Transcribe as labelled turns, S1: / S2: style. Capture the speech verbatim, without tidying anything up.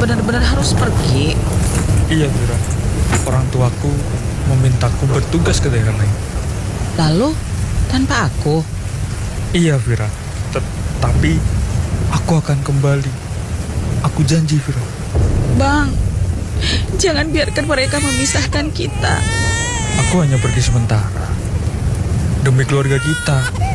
S1: benar-benar harus pergi?
S2: Iya, Vira. Orang tuaku memintaku bertugas ke daerah lain.
S1: Lalu, tanpa aku?
S2: Iya, Vira. Tapi aku akan kembali. Aku janji, Vira.
S1: Bang, jangan biarkan mereka memisahkan kita.
S2: Aku hanya pergi sementara. Demi keluarga kita.